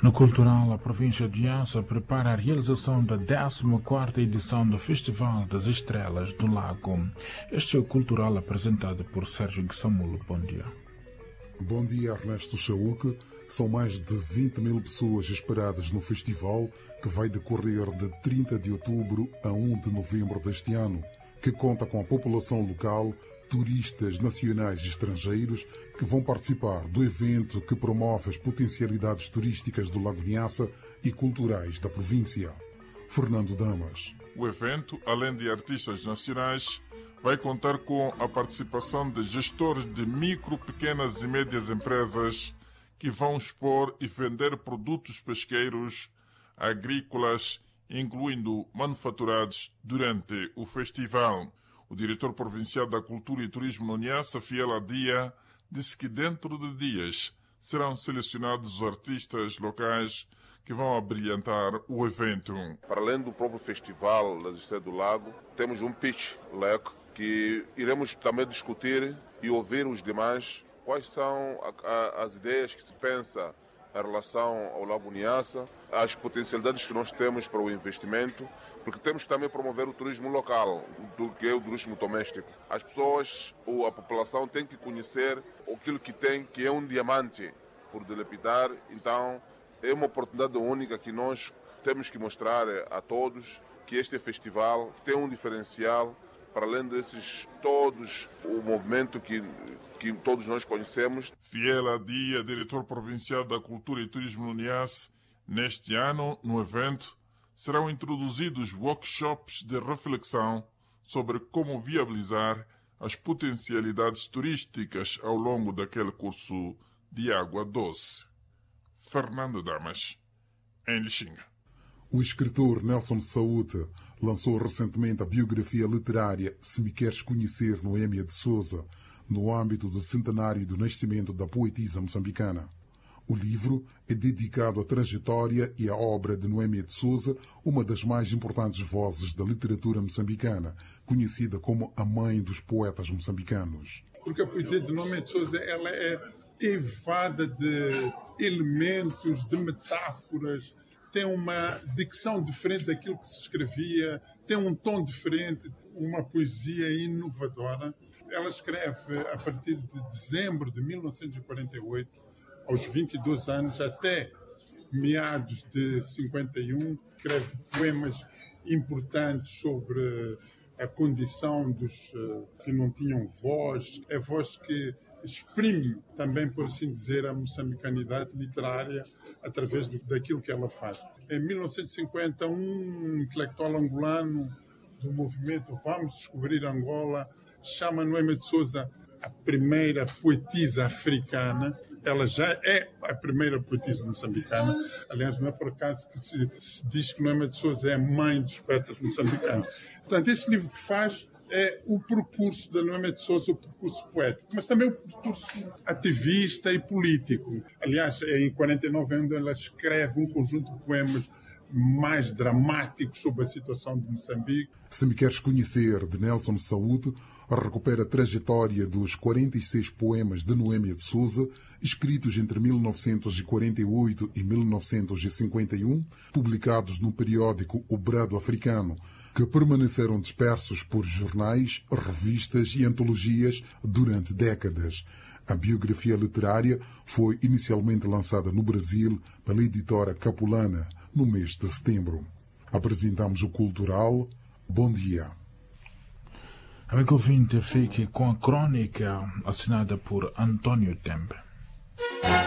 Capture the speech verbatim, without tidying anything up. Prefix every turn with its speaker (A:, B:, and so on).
A: No Cultural, a província de Niassa prepara a realização da décima quarta edição do Festival das Estrelas do Lago. Este é o Cultural apresentado por Sérgio Guissamulo. Bom dia.
B: Bom dia, Ernesto Chauque. São mais de vinte mil pessoas esperadas no festival, que vai decorrer de trinta de outubro a primeiro de novembro deste ano, que conta com a população local, turistas nacionais e estrangeiros que vão participar do evento que promove as potencialidades turísticas do Lago Niassa e culturais da província. Fernando Damas.
C: O evento, além de artistas nacionais, vai contar com a participação de gestores de micro, pequenas e médias empresas que vão expor e vender produtos pesqueiros, agrícolas, incluindo manufaturados, durante o festival. O diretor provincial da Cultura e Turismo no Niassa, Fiel Adia, disse que dentro de dias serão selecionados os artistas locais que vão abrilhantar o evento.
D: Para além do próprio festival das Estrelas do Lago, temos um pitch leque que iremos também discutir e ouvir os demais quais são a, a, as ideias que se pensa em relação ao Lago Niassa, as potencialidades que nós temos para o investimento, porque temos que também promover o turismo local, do que é o turismo doméstico. As pessoas, ou a população, tem que conhecer aquilo que tem, que é um diamante por dilapidar. Então, é uma oportunidade única que nós temos que mostrar a todos que este festival tem um diferencial, para além desses todos, o movimento que, que todos nós conhecemos.
C: Fiel Adia, diretor provincial da Cultura e Turismo no Niassa, neste ano, no evento, serão introduzidos workshops de reflexão sobre como viabilizar as potencialidades turísticas ao longo daquele curso de água doce. Fernando Damas, em Lixinga.
B: O escritor Nelson Saúde lançou recentemente a biografia literária Se Me Queres Conhecer, Noémia de Souza, no âmbito do centenário do nascimento da poetisa moçambicana. O livro é dedicado à trajetória e à obra de Noémia de Souza, uma das mais importantes vozes da literatura moçambicana, conhecida como a mãe dos poetas moçambicanos.
E: Porque a poesia de Noémia de Souza ela é evada de elementos, de metáforas, tem uma dicção diferente daquilo que se escrevia, tem um tom diferente, uma poesia inovadora. Ela escreve a partir de dezembro de mil novecentos e quarenta e oito, aos vinte e dois anos, até meados de cinquenta e um, escreve poemas importantes sobre a condição dos uh, que não tinham voz, é voz que exprime também, por assim dizer, a moçambicanidade literária através do, daquilo que ela faz. Em mil novecentos e cinquenta, um intelectual angolano do movimento Vamos Descobrir Angola chama Noémia de Souza a primeira poetisa africana. Ela já é a primeira poetisa moçambicana. Aliás, não é por acaso que se, se diz que Noémia de Souza é a mãe dos poetas moçambicanos. Portanto, este livro que faz é o percurso da Noémia de Souza, o percurso poético, mas também o percurso ativista e político. Aliás, é em quarenta e nove, onde ela escreve um conjunto de poemas mais dramáticos sobre a situação de Moçambique.
B: Se Me Queres Conhecer, de Nelson Saúde, recupera a trajetória dos quarenta e seis poemas de Noémia de Souza, escritos entre mil novecentos e quarenta e oito e mil novecentos e cinquenta e um, publicados no periódico O Brado Africano, que permaneceram dispersos por jornais, revistas e antologias durante décadas. A biografia literária foi inicialmente lançada no Brasil pela editora Capulana, no mês de setembro. Apresentamos o Cultural. Bom dia.
A: Amigo ouvinte, fique com a crônica assinada por Antônio Tembe.